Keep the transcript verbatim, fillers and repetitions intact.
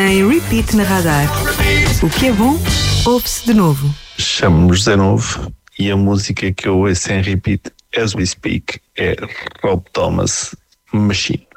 em repeat na Radar. O que é bom, ouve-se de novo. Chamo-me José Novo e a música que eu ouço em repeat as we speak é Rob Thomas, Machine.